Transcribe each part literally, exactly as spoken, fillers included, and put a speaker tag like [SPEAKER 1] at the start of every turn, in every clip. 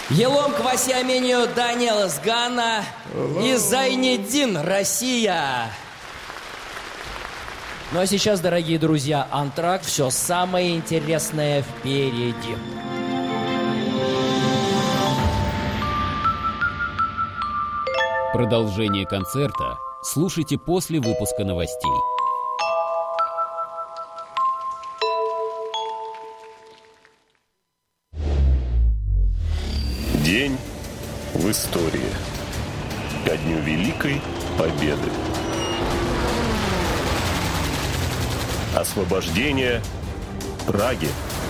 [SPEAKER 1] Елом Квасиамению Даниэл из Гана и Зайнеддин, Россия. Ну а сейчас, дорогие друзья, антракт. Все самое интересное впереди.
[SPEAKER 2] Продолжение концерта слушайте после выпуска новостей.
[SPEAKER 3] День в истории. Ко дню Великой Победы. Освобождение Праги.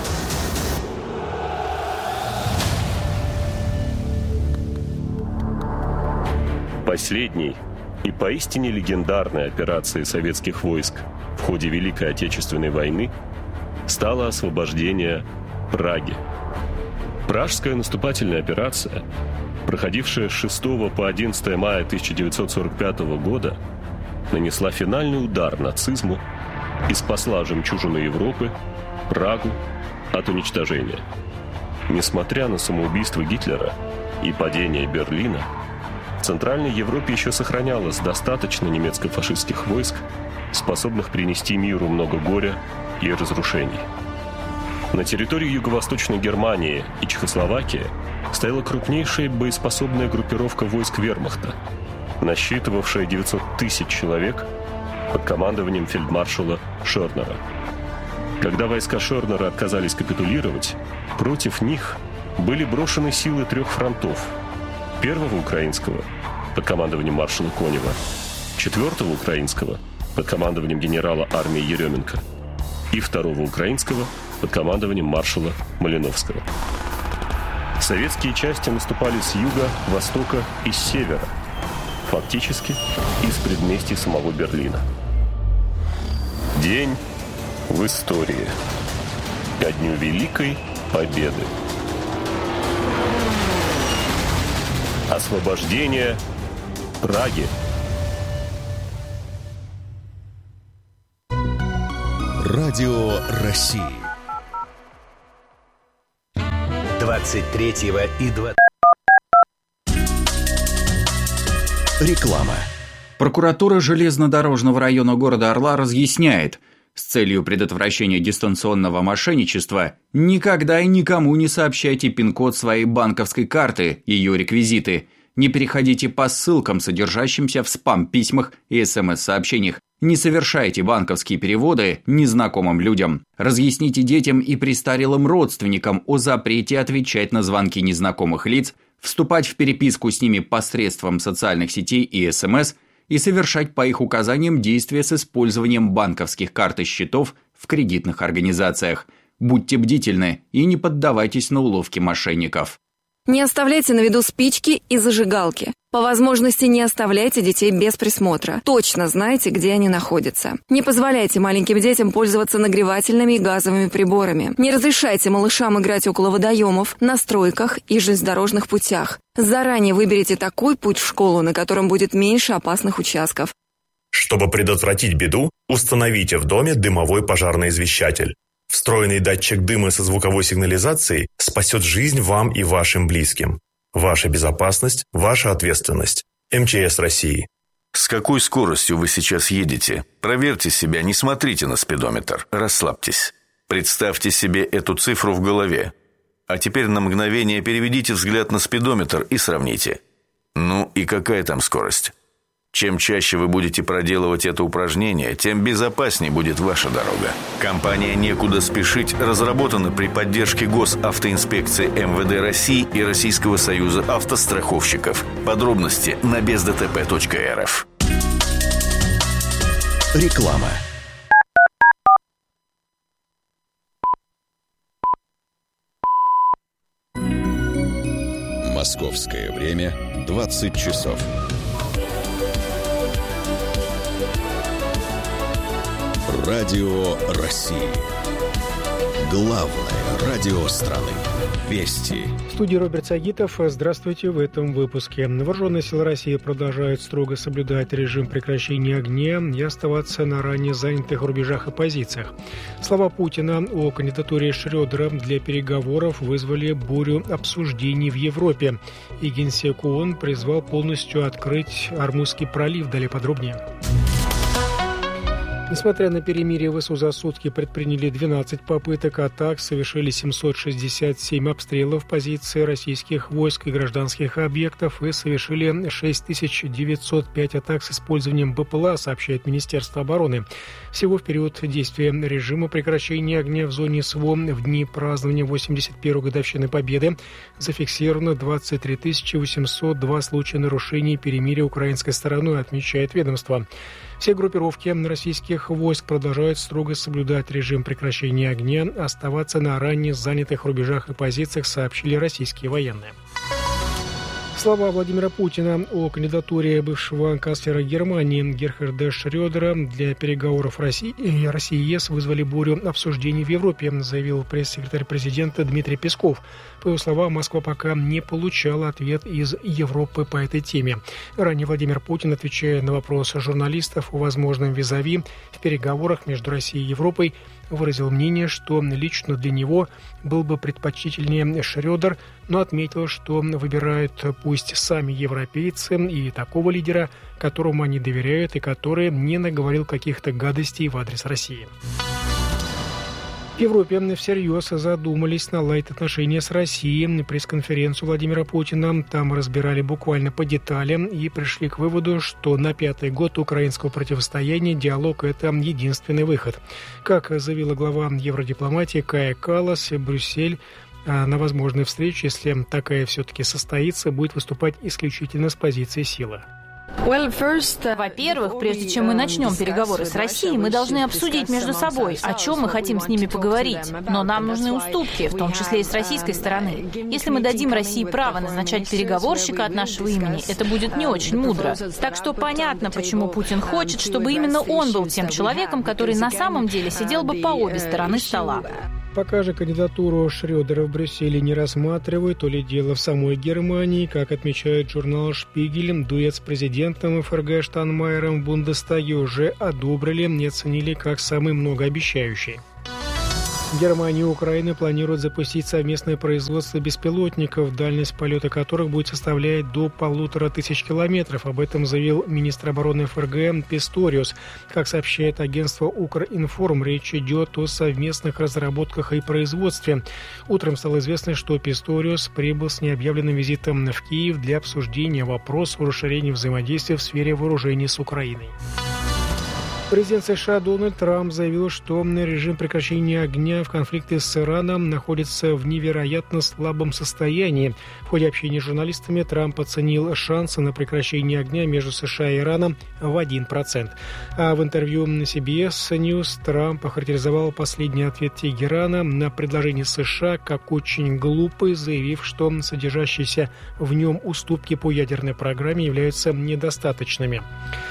[SPEAKER 3] Последней и поистине легендарной операцией советских войск в ходе Великой Отечественной войны стало освобождение Праги. Пражская наступательная операция, проходившая с шестого по одиннадцатое мая тысяча девятьсот сорок пятого года, нанесла финальный удар нацизму и спасла жемчужину Европы, Прагу, от уничтожения. Несмотря на самоубийство Гитлера и падение Берлина, в Центральной Европе еще сохранялось достаточно немецко-фашистских войск, способных принести миру много горя и разрушений. На территории Юго-Восточной Германии и Чехословакии стояла крупнейшая боеспособная группировка войск вермахта, насчитывавшая девятьсот тысяч человек под командованием фельдмаршала Шернера. Когда войска Шернера отказались капитулировать, против них были брошены силы трех фронтов: первого украинского под командованием маршала Конева, четвертого украинского под командованием генерала армии Еременко и второго украинского под командованием маршала Малиновского. Советские части наступали с юга, востока и с севера, фактически из предместий самого Берлина. День в истории. Ко дню Великой Победы. Освобождение Праги.
[SPEAKER 4] Радио России.
[SPEAKER 5] двадцать третьего и двадцать...
[SPEAKER 4] Реклама.
[SPEAKER 6] Прокуратура железнодорожного района города Орла разъясняет, с целью предотвращения дистанционного мошенничества никогда и никому не сообщайте пин-код своей банковской карты, ее реквизиты. Не переходите по ссылкам, содержащимся в спам-письмах и эс эм эс-сообщениях. Не совершайте банковские переводы незнакомым людям. Разъясните детям и престарелым родственникам о запрете отвечать на звонки незнакомых лиц, вступать в переписку с ними посредством социальных сетей и эс эм эс и совершать по их указаниям действия с использованием банковских карт и счетов в кредитных организациях. Будьте бдительны и не поддавайтесь на уловки мошенников.
[SPEAKER 7] Не оставляйте на виду спички и зажигалки. По возможности не оставляйте детей без присмотра. Точно знайте, где они находятся. Не позволяйте маленьким детям пользоваться нагревательными и газовыми приборами. Не разрешайте малышам играть около водоемов, на стройках и железнодорожных путях. Заранее выберите такой путь в школу, на котором будет меньше опасных участков.
[SPEAKER 8] Чтобы предотвратить беду, установите в доме дымовой пожарный извещатель. Встроенный датчик дыма со звуковой сигнализацией спасет жизнь вам и вашим близким. Ваша безопасность – ваша ответственность. эм че эс России.
[SPEAKER 9] С какой скоростью вы сейчас едете? Проверьте себя, не смотрите на спидометр. Расслабьтесь. Представьте себе эту цифру в голове. А теперь на мгновение переведите взгляд на спидометр и сравните. Ну и какая там скорость? Чем чаще вы будете проделывать это упражнение, тем безопаснее будет ваша дорога. Компания «Некуда спешить» разработана при поддержке Госавтоинспекции эм вэ дэ России и Российского союза автостраховщиков. Подробности на без дэ тэ пэ точка эр эф.
[SPEAKER 4] Реклама. Московское время двадцать часов. Радио России. Главное радио страны. Вести
[SPEAKER 10] студии Роберт Сагитов. Здравствуйте в этом выпуске. Вооруженные силы России продолжают строго соблюдать режим прекращения огня и оставаться на ранее занятых рубежах и позициях. Слова Путина о кандидатуре Шрёдера для переговоров вызвали бурю обсуждений в Европе. И генсек ООН призвал полностью открыть Ормузский пролив. Далее подробнее. Несмотря на перемирие, ВСУ за сутки предприняли двенадцать попыток атак, совершили семьсот шестьдесят семь обстрелов позиций российских войск и гражданских объектов и совершили шесть тысяч девятьсот пять атак с использованием БПЛА, сообщает Министерство обороны. Всего в период действия режима прекращения огня в зоне СВО в дни празднования восемьдесят первой годовщины Победы зафиксировано двадцать три тысячи восемьсот два случая нарушений перемирия украинской стороной, отмечает ведомство. Все группировки российских войск продолжают строго соблюдать режим прекращения огня, оставаться на ранее занятых рубежах и позициях, сообщили российские военные. Слова Владимира Путина о кандидатуре бывшего канцлера Германии Герхарда Шрёдера для переговоров России и России-ЕС вызвали бурю обсуждений в Европе, заявил пресс-секретарь президента Дмитрий Песков. По его словам, Москва пока не получала ответ из Европы по этой теме. Ранее Владимир Путин, отвечая на вопросы журналистов о возможном визави в переговорах между Россией и Европой, выразил мнение, что лично для него был бы предпочтительнее Шрёдер, но отметил, что выбирают пусть сами европейцы и такого лидера, которому они доверяют и который не наговорил каких-то гадостей в адрес России. В Европе всерьез задумались наладить отношения с Россией. Пресс-конференцию Владимира Путина там разбирали буквально по деталям и пришли к выводу, что на пятый год украинского противостояния диалог – это единственный выход. Как заявила глава евродипломатии Кая Каллас, Брюссель на возможной встрече, если такая все-таки состоится, будет выступать исключительно с позиции силы.
[SPEAKER 11] Во-первых, прежде чем мы начнем переговоры с Россией, мы должны обсудить между собой, о чем мы хотим с ними поговорить. Но нам нужны уступки, в том числе и с российской стороны. Если мы дадим России право назначать переговорщика от нашего имени, это будет не очень мудро. Так что понятно, почему Путин хочет, чтобы именно он был тем человеком, который на самом деле сидел бы по обе стороны стола.
[SPEAKER 10] Пока же кандидатуру Шрёдера в Брюсселе не рассматривают, то ли дело в самой Германии. Как отмечает журнал «Шпигель», дуэт с президентом ФРГ Штайнмайером в Бундестаге уже одобрили и оценили как самый многообещающий. Германия и Украина планируют запустить совместное производство беспилотников, дальность полета которых будет составлять до полутора тысяч километров. Об этом заявил министр обороны ФРГ Писториус. Как сообщает агентство «Укринформ», речь идет о совместных разработках и производстве. Утром стало известно, что Писториус прибыл с необъявленным визитом в Киев для обсуждения вопроса о расширении взаимодействия в сфере вооружений с Украиной. Президент США Дональд Трамп заявил, что режим прекращения огня в конфликте с Ираном находится в невероятно слабом состоянии. В ходе общения с журналистами Трамп оценил шансы на прекращение огня между США и Ираном в один процент. А в интервью на си би эс News Трамп охарактеризовал последний ответ Тегерана на предложение США как очень глупый, заявив, что содержащиеся в нем уступки по ядерной программе являются недостаточными.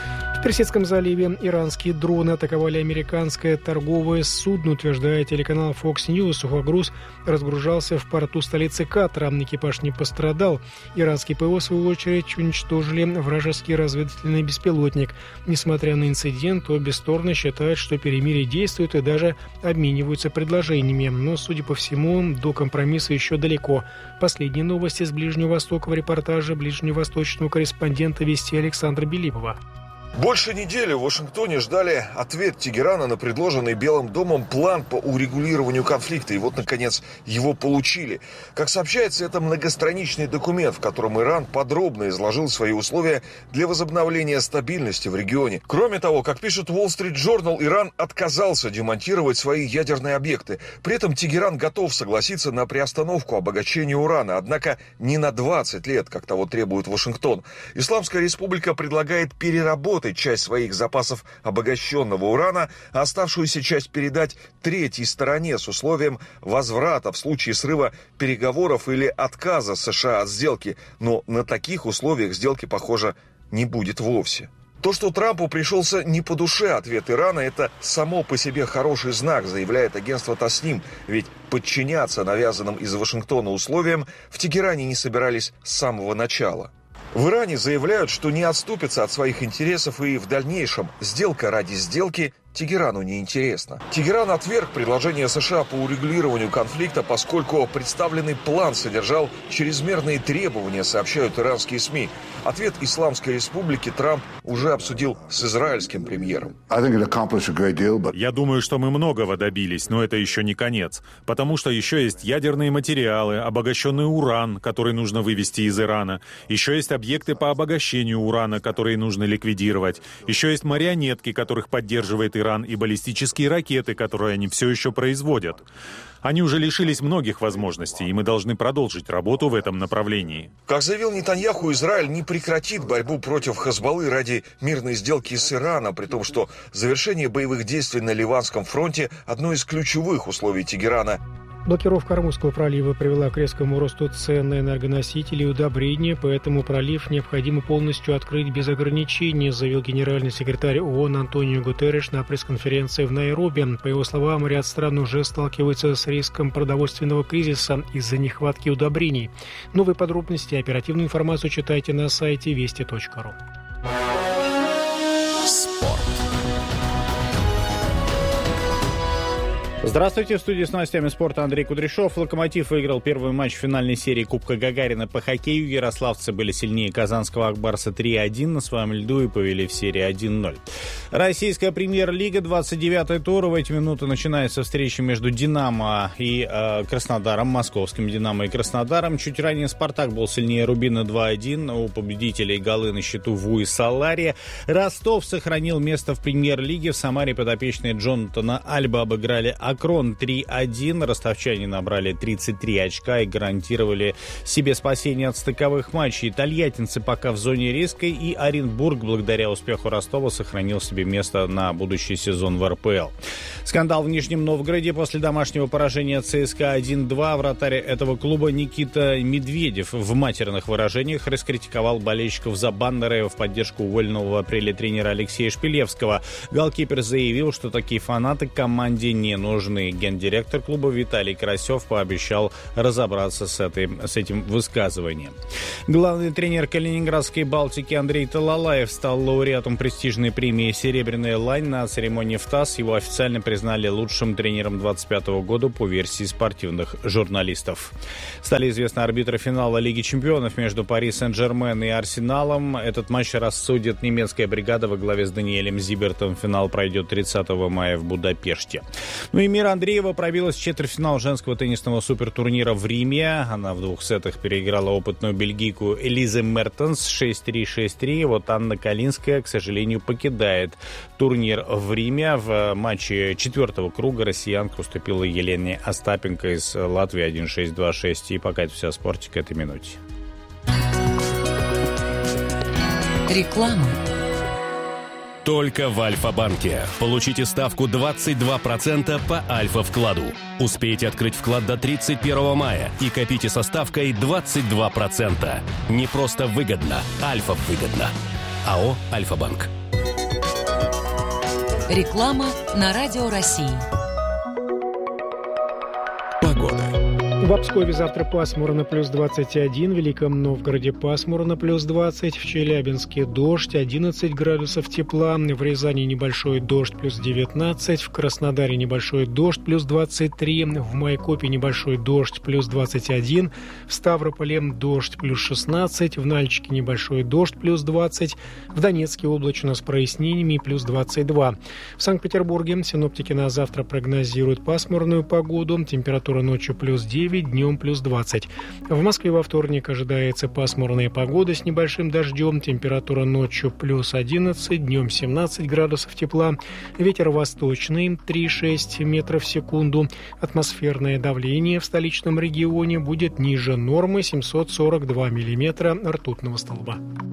[SPEAKER 10] В Персидском заливе иранские дроны атаковали американское торговое судно, утверждает телеканал Fox News. Сухогруз разгружался в порту столицы Катара. Экипаж не пострадал. Иранские ПВО, в свою очередь, уничтожили вражеский разведывательный беспилотник. Несмотря на инцидент, обе стороны считают, что перемирие действует и даже обмениваются предложениями. Но, судя по всему, до компромисса еще далеко. Последние новости с Ближнего Востока в репортаже ближневосточного корреспондента «Вести» Александра Белипова.
[SPEAKER 12] Больше недели в Вашингтоне ждали ответ Тегерана на предложенный Белым домом план по урегулированию конфликта. И вот, наконец, его получили. Как сообщается, это многостраничный документ, в котором Иран подробно изложил свои условия для возобновления стабильности в регионе. Кроме того, как пишет Wall Street Journal, Иран отказался демонтировать свои ядерные объекты. При этом Тегеран готов согласиться на приостановку обогащения урана, однако не на двадцать лет, как того требует Вашингтон. Исламская республика предлагает переработать часть своих запасов обогащенного урана, а оставшуюся часть передать третьей стороне с условием возврата в случае срыва переговоров или отказа США от сделки. Но на таких условиях сделки, похоже, не будет вовсе. То, что Трампу пришелся не по душе ответ Ирана, это само по себе хороший знак, заявляет агентство Тасним. Ведь подчиняться навязанным из Вашингтона условиям в Тегеране не собирались с самого начала. В Иране заявляют, что не отступятся от своих интересов и в дальнейшем сделка ради сделки Тегерану не интересна. Тегеран отверг предложение США по урегулированию конфликта, поскольку представленный план содержал чрезмерные требования, сообщают иранские СМИ. Ответ Исламской Республики Трамп уже обсудил с израильским премьером.
[SPEAKER 13] Я думаю, что мы многого добились, но это еще не конец. Потому что еще есть ядерные материалы, обогащенный уран, который нужно вывести из Ирана. Еще есть объекты по обогащению урана, которые нужно ликвидировать. Еще есть марионетки, которых поддерживает Иран, и баллистические ракеты, которые они все еще производят. Они уже лишились многих возможностей, и мы должны продолжить работу в этом направлении.
[SPEAKER 12] Как заявил Нетаньяху, Израиль не прекратит борьбу против Хезболлы ради мирной сделки с Ираном, при том, что завершение боевых действий на Ливанском фронте – одно из ключевых условий Тегерана.
[SPEAKER 10] Блокировка Ормузского пролива привела к резкому росту цен на энергоносители и удобрения, поэтому пролив необходимо полностью открыть без ограничений, заявил генеральный секретарь ООН Антонио Гутерриш на пресс-конференции в Найроби. По его словам, ряд стран уже сталкиваются с риском продовольственного кризиса из-за нехватки удобрений. Новые подробности и оперативную информацию читайте на сайте вести точка ру.
[SPEAKER 14] Здравствуйте, в студии с новостями спорта Андрей Кудряшов. «Локомотив» выиграл первый матч в финальной серии Кубка Гагарина по хоккею. Ярославцы были сильнее казанского «Акбарса» три один на своем льду и повели в серии один ноль. Российская премьер-лига, двадцать девятый тур. В эти минуты начинается встреча между «Динамо» и э, Краснодаром, московским «Динамо» и Краснодаром. Чуть ранее «Спартак» был сильнее «Рубина» два один. У победителей голы на счету Ву и Салари. Ростов сохранил место в премьер-лиге. В Самаре подопечные Джонатана Альба обыграли Акрон три один. Ростовчане набрали тридцать три очка и гарантировали себе спасение от стыковых матчей. Тольяттинцы пока в зоне риска, и Оренбург, благодаря успеху Ростова, сохранил себе место на будущий сезон в эр пэ эл. Скандал в Нижнем Новгороде после домашнего поражения ЦСКА один два. Вратарь этого клуба Никита Медведев в матерных выражениях раскритиковал болельщиков за баннеры в поддержку уволенного в апреле тренера Алексея Шпилевского. Голкипер заявил, что такие фанаты команде не нужны. Гендиректор клуба Виталий Карасев пообещал разобраться с, этой, с этим высказыванием. Главный тренер Калининградской «Балтики» Андрей Талалаев стал лауреатом престижной премии «Серебряная лань» на церемонии в ТАСС. Его официально признали лучшим тренером двадцать пятого года по версии спортивных журналистов. Стали известны арбитры финала Лиги чемпионов между Пари Сен-Жермен и Арсеналом. Этот матч рассудит немецкая бригада во главе с Даниэлем Зибертом. Финал пройдет тридцатого мая в Будапеште. Ну и Мира Андреева пробилась в четвертьфинал женского теннисного супертурнира в Риме. Она в двух сетах переиграла опытную бельгийку Элизе Мертенс шесть три шесть три. Вот Анна Калинская, к сожалению, покидает турнир в Риме. В матче четвертого круга россиянка уступила Елене Остапенко из Латвии один шесть два шесть. И пока это все о спорте к этой минуте.
[SPEAKER 15] Реклама.
[SPEAKER 2] Только в Альфа-банке. Получите ставку двадцать два процента по Альфа-вкладу. Успейте открыть вклад до тридцать первого мая и копите со ставкой двадцать два процента. Не просто выгодно, Альфа-выгодно. АО «Альфа-банк».
[SPEAKER 15] Реклама на Радио России.
[SPEAKER 4] Погода.
[SPEAKER 10] В Обскове завтра пасмурно плюс двадцать один, в Великом Новгороде пасмурно плюс двадцать, в Челябинске дождь одиннадцать градусов тепла, в Рязани небольшой дождь плюс девятнадцать, в Краснодаре небольшой дождь плюс двадцать три, в Майкопе небольшой дождь плюс двадцать один, в Ставрополе дождь плюс шестнадцать, в Нальчике небольшой дождь плюс двадцать, в Донецке облачно с прояснениями плюс двадцать два. В Санкт-Петербурге синоптики на завтра прогнозируют пасмурную погоду, температура ночью плюс девять, днем плюс двадцать. В Москве во вторник ожидается пасмурная погода с небольшим дождем. Температура ночью плюс одиннадцать, днем семнадцать градусов тепла. Ветер восточный три-шесть метров в секунду. Атмосферное давление в столичном регионе будет ниже нормы семьсот сорок два миллиметра ртутного столба.